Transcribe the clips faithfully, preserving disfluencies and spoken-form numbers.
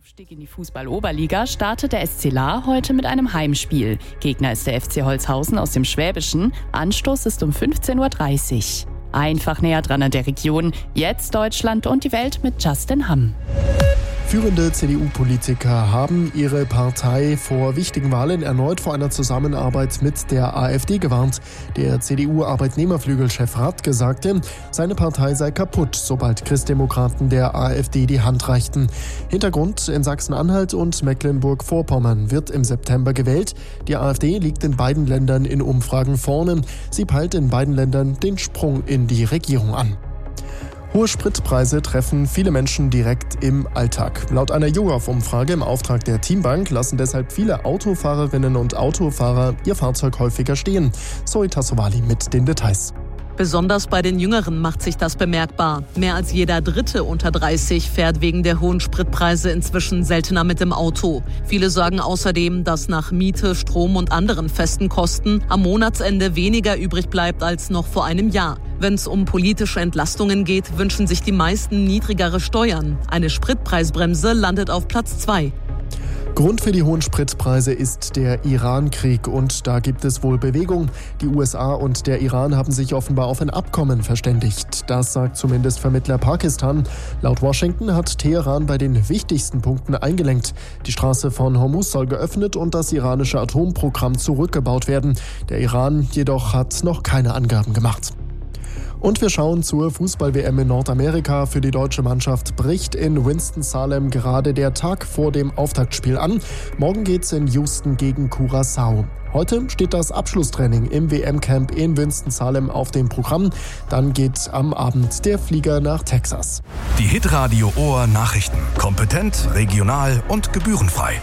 Aufstieg in die Fußball-Oberliga startet der S C Lahr heute mit einem Heimspiel. Gegner ist der F C Holzhausen aus dem Schwäbischen. Anstoß ist um fünfzehn Uhr dreißig. Einfach näher dran an der Region. Jetzt Deutschland und die Welt mit Justin Hamm. Führende C D U-Politiker haben ihre Partei vor wichtigen Wahlen erneut vor einer Zusammenarbeit mit der AfD gewarnt. Der C D U-Arbeitnehmerflügelchef Radke sagte, seine Partei sei kaputt, sobald Christdemokraten der AfD die Hand reichten. Hintergrund: in Sachsen-Anhalt und Mecklenburg-Vorpommern wird im September gewählt. Die AfD liegt in beiden Ländern in Umfragen vorne. Sie peilt in beiden Ländern den Sprung in die Regierung an. Hohe Spritpreise treffen viele Menschen direkt im Alltag. Laut einer YouGov-Umfrage im Auftrag der Teambank lassen deshalb viele Autofahrerinnen und Autofahrer ihr Fahrzeug häufiger stehen. Zoe Tassovali mit den Details. Besonders bei den Jüngeren macht sich das bemerkbar. Mehr als jeder Dritte unter dreißig fährt wegen der hohen Spritpreise inzwischen seltener mit dem Auto. Viele sagen außerdem, dass nach Miete, Strom und anderen festen Kosten am Monatsende weniger übrig bleibt als noch vor einem Jahr. Wenn es um politische Entlastungen geht, wünschen sich die meisten niedrigere Steuern. Eine Spritpreisbremse landet auf Platz zwei. Grund für die hohen Spritpreise ist der Iran-Krieg und da gibt es wohl Bewegung. Die U S A und der Iran haben sich offenbar auf ein Abkommen verständigt. Das sagt zumindest Vermittler Pakistan. Laut Washington hat Teheran bei den wichtigsten Punkten eingelenkt. Die Straße von Hormuz soll geöffnet und das iranische Atomprogramm zurückgebaut werden. Der Iran jedoch hat noch keine Angaben gemacht. Und wir schauen zur Fußball-W M in Nordamerika. Für die deutsche Mannschaft bricht in Winston-Salem gerade der Tag vor dem Auftaktspiel an. Morgen geht's in Houston gegen Curaçao. Heute steht das Abschlusstraining im W M-Camp in Winston-Salem auf dem Programm. Dann geht am Abend der Flieger nach Texas. Die Hitradio Ohr Nachrichten. Kompetent, regional und gebührenfrei.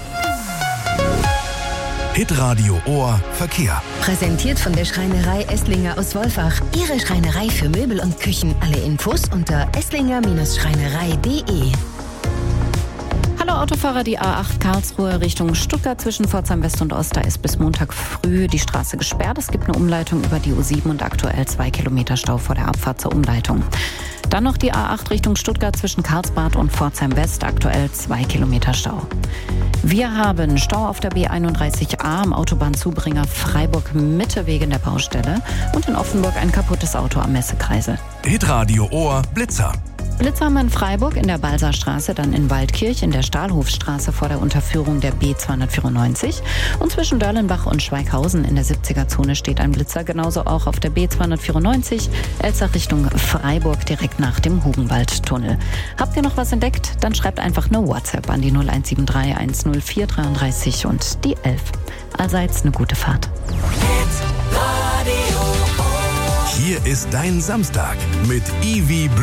Hitradio Ohr Verkehr. Präsentiert von der Schreinerei Esslinger aus Wolfach. Ihre Schreinerei für Möbel und Küchen. Alle Infos unter esslinger Schreinerei punkt de. Hallo Autofahrer, die A acht Karlsruhe Richtung Stuttgart zwischen Pforzheim West und Ost. Da ist bis Montag früh die Straße gesperrt. Es gibt eine Umleitung über die U sieben und aktuell zwei Kilometer Stau vor der Abfahrt zur Umleitung. Dann noch die A acht Richtung Stuttgart zwischen Karlsbad und Pforzheim West, aktuell zwei Kilometer Stau. Wir haben Stau auf der B einunddreißig A am Autobahnzubringer Freiburg Mitte wegen der Baustelle und in Offenburg ein kaputtes Auto am Messekreisel. Hitradio Ohr Blitzer. Blitzer haben wir in Freiburg in der Balserstraße, dann in Waldkirch in der Stahlhofstraße vor der Unterführung der B zweihundertvierundneunzig und zwischen Dörlenbach und Schweighausen in der siebziger-Zone steht ein Blitzer, genauso auch auf der B zweihundertvierundneunzig Elzach Richtung Freiburg direkt nach dem Hugenwaldtunnel. Habt ihr noch was entdeckt? Dann schreibt einfach eine WhatsApp an die null eins sieben drei eins null vier dreiunddreißig und die elf. Allseits eine gute Fahrt. Hier ist dein Samstag mit Ivi